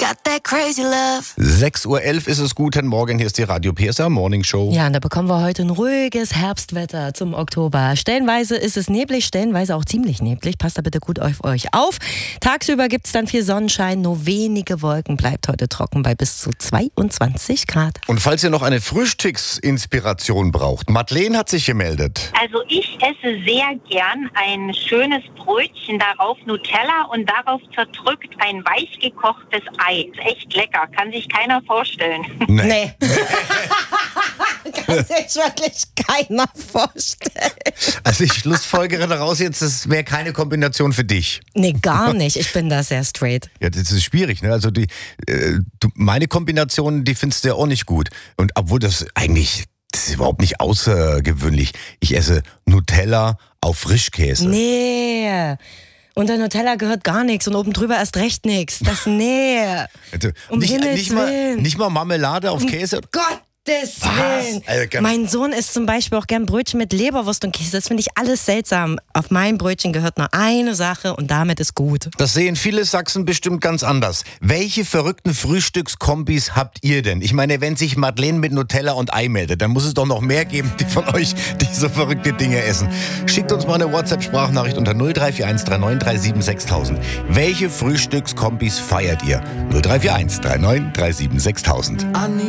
got that crazy love. 6.11 Uhr ist es. Guten Morgen, hier ist die Radio PSR Morning Show. Ja, und da bekommen wir heute ein ruhiges Herbstwetter zum Oktober. Stellenweise ist es neblig, stellenweise auch ziemlich neblig. Passt da bitte gut auf euch auf. Tagsüber gibt es dann viel Sonnenschein, nur wenige Wolken. Bleibt heute trocken bei bis zu 22 Grad. Und falls ihr noch eine Frühstücksinspiration braucht, Madeleine hat sich gemeldet. Also ich esse sehr gern ein schönes Brötchen, darauf Nutella und darauf zerdrückt ein weich gekochtes Ei. Ist echt lecker, kann sich keiner vorstellen. Nee. Kann sich wirklich keiner vorstellen. Also ich schlussfolgere daraus jetzt, das wäre keine Kombination für dich. Nee, gar nicht. Ich bin da sehr straight. Ja, das ist schwierig, ne? Also meine Kombination, die findest du ja auch nicht gut. Und obwohl das ist überhaupt nicht außergewöhnlich. Ich esse Nutella auf Frischkäse. Nee. Unter Nutella gehört gar nichts und oben drüber erst recht nichts. Nee. Also, Um Himmels Willen. nicht mal Marmelade auf Käse? Gottes Willen. Also Mein Sohn isst zum Beispiel auch gern Brötchen mit Leberwurst und Käse. Das finde ich alles seltsam. Auf mein Brötchen gehört nur eine Sache und damit ist gut. Das sehen viele Sachsen bestimmt ganz anders. Welche verrückten Frühstückskombis habt ihr denn? Ich meine, wenn sich Madeleine mit Nutella und Ei meldet, dann muss es doch noch mehr geben, die von euch, die so verrückte Dinge essen. Schickt uns mal eine WhatsApp-Sprachnachricht unter 0341 3937 6000. Welche Frühstückskombis feiert ihr? 0341 3937 6000.